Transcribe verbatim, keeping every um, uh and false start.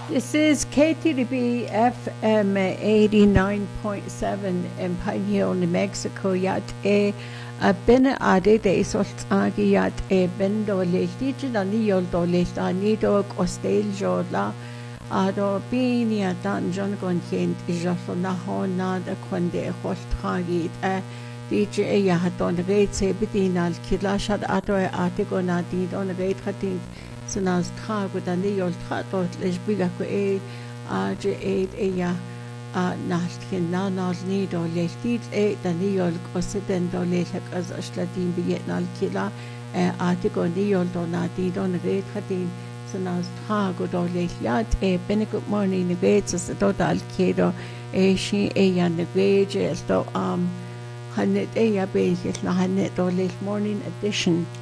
This is K T D B F M eighty-nine point seven in Pioneer, New Mexico. Yat e a bin ade de sort agi yat e bin do lechti da ni yol do lechta ni do kostel jodla ado bin ya dan John gon kent ijafo na hona da konde holt tragi e D J ya haton reit se bidinal kidlashad ado e ate gona di don reit khatin Sunas trago da ni yol trato les biga ko e a je e e ya a naltkin na nal ni do lechti e da ni yol kosiden do lechak az ashladin biget nal kila e ate go ni yol do na di don reit khatin Sunas trago do lechliat e bene good morning ni reit so do dal kedo e shi e ya ni reit do um hanet e ya be na hanet do lech morning edition